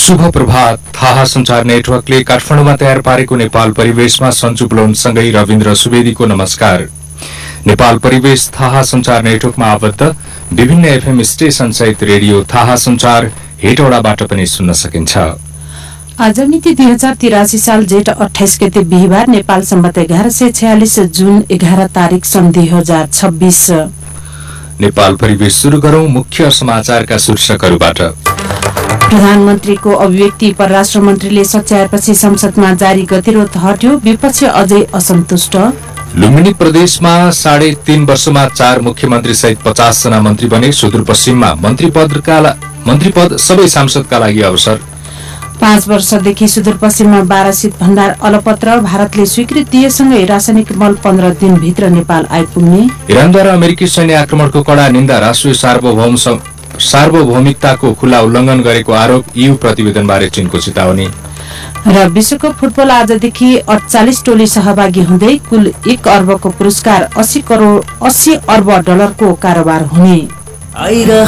शुभ प्रभात। थाहा संचार नेटवर्कले काठमाडौँमा तयार पारेको नेपाल परिवेशमा सञ्जु बुलौनसँगै रविन्द्र सुवेदीको नमस्कार। नेपाल परिवेश थाहा संचार नेटवर्कमा आबद्ध विभिन्न एफएम स्टेशन सहित रेडियो थाहा संचार हेटौडाबाट पनि सुन्न सकिन्छ। आज मिति 2083 साल जेठ 28 गते बिहिबार, नेपाल सम्बत 1146 जुन 11 तारिक सन् 2026। नेपाल परिवेश सुरु गरौं मुख्य समाचारका शीर्षकहरूबाट। प्रधानमन्त्रीको अभिव्यक्ति परराष्ट्र मन्त्रीले सच्याएपछि संसदमा जारी गतिरोध हट्यो, विपक्ष अझै असन्तुष्ट। लुम्बिनी प्रदेशमा 3.5 वर्षमा 4 मुख्यमन्त्री सहित 50 जना मन्त्री बने। सुदूरपश्चिममा मन्त्रीपद सबै सांसदका लागि अवसर। 5 वर्षदेखि सुदूरपश्चिममा 12 शीत भण्डार अलपत्र, भारतले स्वीकृति दिएसँगै रासायनिक मल 15 दिनभित्र नेपाल आइपुग्ने। इरानद्वारा अमेरिकी सैन्य आक्रमणको कडा निन्दा, राष्ट्रिय सार्वभौमिकताको खुला उल्लंघन गरेको आरोप, EU प्रतिवेदनबारे चीनको चेतावनी। र विश्वकप फुटबल आजदेखि 48 टोली सहभागी हुँदै कुल 1 अर्बको पुरस्कार, 80 अर्ब डलरको कारोबार हुने। आइरह